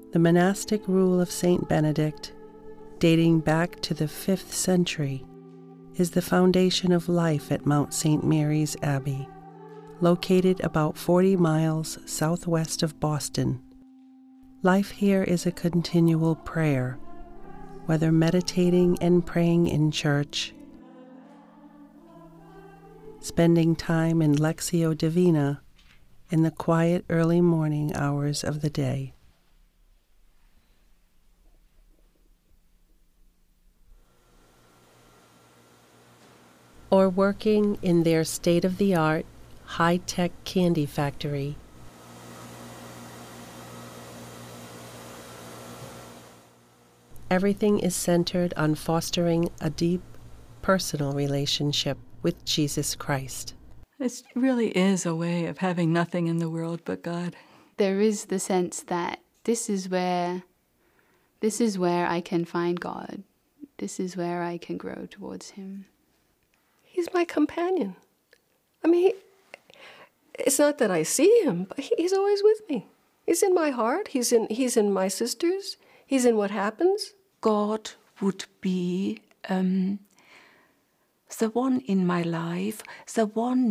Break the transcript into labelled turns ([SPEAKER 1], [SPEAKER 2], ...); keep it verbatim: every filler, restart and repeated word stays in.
[SPEAKER 1] The monastic rule of Saint Benedict, dating back to the fifth century, is the foundation of life at Mount Saint Mary's Abbey, located about forty miles southwest of Boston. Life here is a continual prayer, whether meditating and praying in church, spending time in Lectio Divina in the quiet early morning hours of the day. Or working in their state-of-the-art, high-tech candy factory. Everything is centered on fostering a deep, personal relationship with Jesus Christ.
[SPEAKER 2] It really is a way of having nothing in the world but God.
[SPEAKER 3] There is the sense that this is where, this is where I can find God. This is where I can grow towards Him.
[SPEAKER 4] He's my companion. I mean, he, it's not that I see him, but he, he's always with me. He's in my heart. He's in, he's in my sisters. He's in what happens.
[SPEAKER 5] God would be um, the one in my life, the one